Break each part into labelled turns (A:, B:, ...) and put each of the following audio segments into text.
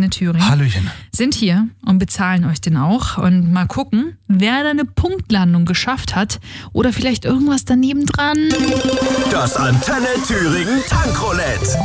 A: Antenne Thüringen.
B: Hallöchen.
A: Sind hier und bezahlen euch den auch. Und mal gucken, wer da eine Punktlandung geschafft hat. Oder vielleicht irgendwas daneben dran.
C: Das Antenne Thüringen Tankroulette.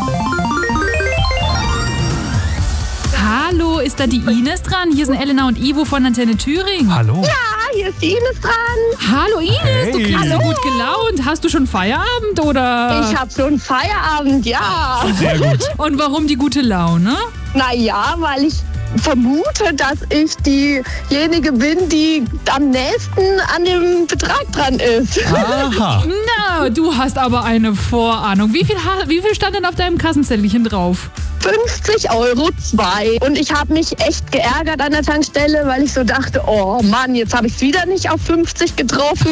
A: Hallo, ist da die Ines dran? Hier sind Elena und Ivo von Antenne Thüringen.
B: Hallo.
D: Ja, hier ist die Ines dran.
A: Hallo Ines,
B: Hey.
A: du klingst so gut gelaunt. Hast du schon Feierabend oder?
D: Ich habe schon Feierabend, ja.
B: Sehr gut.
A: Und warum die gute Laune?
D: Naja, weil ich vermute, dass ich diejenige bin, die am nächsten an dem Betrag dran ist.
B: Aha.
A: Na, du hast aber eine Vorahnung. Wie viel stand denn auf deinem Kassenzettelchen drauf?
D: 50 € 2. Und ich habe mich echt geärgert an der Tankstelle, weil ich so dachte, oh Mann, jetzt habe ich es wieder nicht auf 50 getroffen.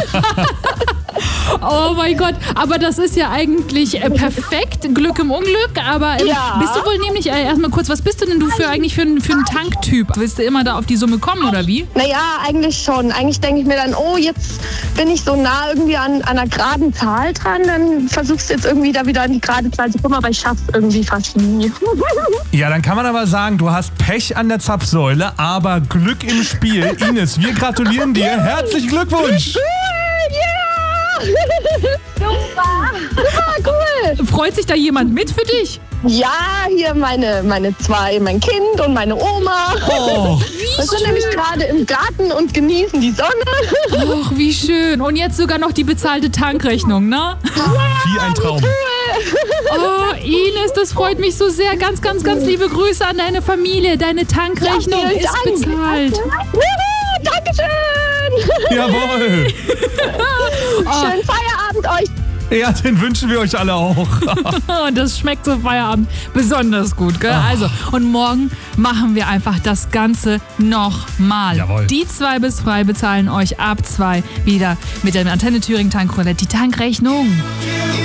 A: Oh mein Gott, aber das ist ja eigentlich perfekt. Glück im Unglück, aber
D: Ja.
A: bist du wohl nämlich, erstmal kurz, was bist du denn eigentlich für einen Tanktyp? Willst du immer da auf die Summe kommen oder wie?
D: Naja, eigentlich schon. Eigentlich denke ich mir dann, oh, jetzt bin ich so nah irgendwie an einer geraden Zahl dran, dann versuchst du jetzt irgendwie da wieder an die gerade Zahl zu kommen, aber ich schaff's irgendwie fast nie.
B: Ja, dann kann man aber sagen, du hast Pech an der Zapfsäule, aber Glück im Spiel. Ines, wir gratulieren dir. Herzlichen Glückwunsch.
D: Ja! Super! Super, cool!
A: Freut sich da jemand mit für dich?
D: Ja, hier meine zwei, mein Kind und meine Oma.
B: Oh,
D: Wir sind nämlich gerade im Garten und genießen die Sonne.
A: Ach, wie schön. Und jetzt sogar noch die bezahlte Tankrechnung, ne?
B: wie ein Traum.
A: Oh, Ines, das freut mich so sehr. Ganz, ganz, ganz liebe Grüße an deine Familie. Deine Tankrechnung
D: vielen
A: ist
D: Dank.
A: bezahlt.
D: Juhu, Dankeschön!
B: Jawohl.
D: Schönen Feierabend euch.
B: Ja, den wünschen wir euch alle auch.
A: Und das schmeckt zum Feierabend besonders gut, gell? Also, und morgen machen wir einfach das Ganze nochmal.
B: Jawohl.
A: Die 2 bis 3 bezahlen euch ab 2 wieder mit der Antenne Thüringen Tankroulette die Tankrechnung.